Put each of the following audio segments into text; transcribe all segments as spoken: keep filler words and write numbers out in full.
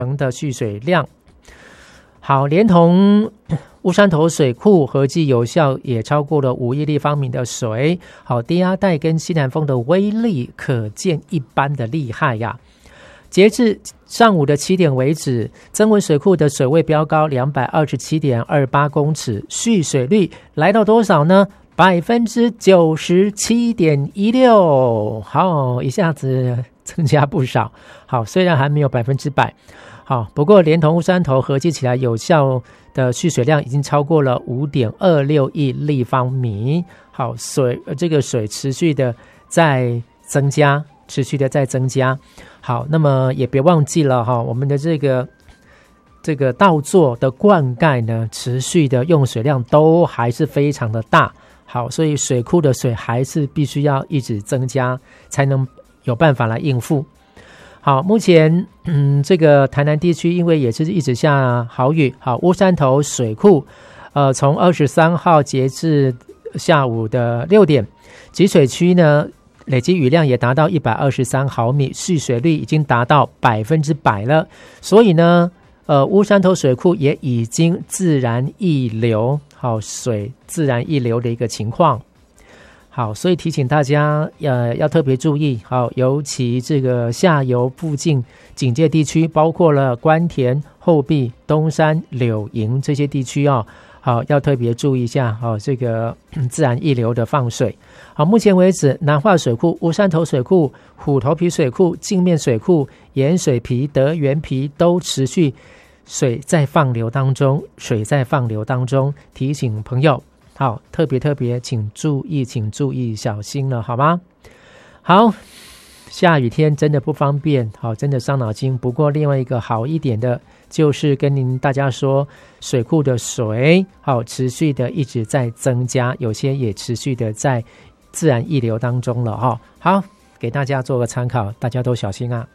的蓄水量。好，连同乌山头水库合计有效也超过了五亿立方米的水。好，低压带跟西南风的威力可见一斑的厉害呀。截至上午的七点为止，曾文水库的水位飙高两百二十七点二八公尺，蓄水率来到多少呢？百分之九十七点一六，好，一下子增加不少。好，虽然还没有百分之百，好，不过连同乌山头合计起来，有效的蓄水量已经超过了五点二六亿立方米。好，水这个水持续的在增加，持续的在增加。好，那么也别忘记了哈，我们的这个这个稻作的灌溉呢，持续的用水量都还是非常的大。好，所以水库的水还是必须要一直增加，才能有办法来应付。好，目前嗯，这个台南地区因为也是一直下好雨，好，乌山头水库呃，从二十三号截至下午的六点，集水区呢累积雨量也达到一百二十三毫米，蓄水率已经达到百分之百了。所以呢，呃，乌山头水库也已经自然溢流，好，水自然溢流的一个情况。好，所以提醒大家，呃，要特别注意，好，尤其这个下游附近警戒地区，包括了关田、后壁、东山、柳营这些地区哦。好，要特别注意一下，好，这个自然溢流的放水。好，目前为止，南化水库、乌山头水库、虎头皮水库、镜面水库、盐水皮、德源皮都持续水在放流当中，水在放流当中，提醒朋友，好，特别特别，请注意，请注意，小心了，好吗？好，下雨天真的不方便，好，真的伤脑筋。不过另外一个好一点的，就是跟您大家说，水库的水好持续的一直在增加，有些也持续的在自然溢流当中了哈。好，给大家做个参考，大家都小心啊。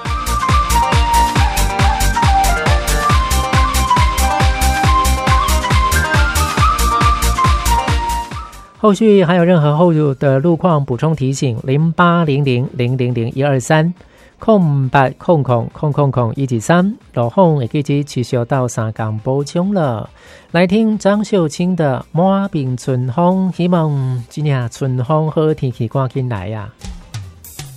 后续还有任何后续的路况补充提醒，零八零零零零零一二三。空八空空空空空一几三，落风也可以持续到三港补充了。来听张秀清的《满屏春风》，希望今年春风好天气赶紧来呀、啊。